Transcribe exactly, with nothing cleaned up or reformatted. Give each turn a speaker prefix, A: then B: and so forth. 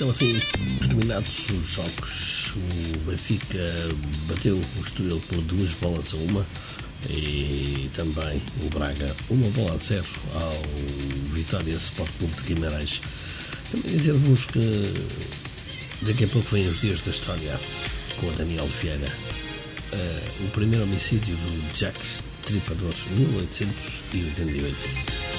A: Estão assim terminados os jogos. O Benfica bateu o Estoril por duas bolas a uma e também o Braga uma bola a zero ao Vitória Sport Clube de Guimarães. Também dizer-vos que daqui a pouco vêm os dias da história com o Daniel Vieira. Uh, o primeiro homicídio do Jacques Stripador, mil oitocentos e oitenta e oito.